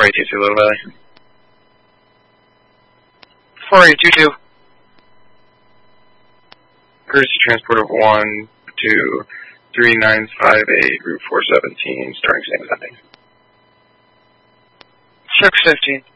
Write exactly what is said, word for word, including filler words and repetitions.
eighty-two, Little Valley. four eighty-two. Courtesy transport of one to three nine five eight, Route four seventeen, starting same as ending. six fifteen.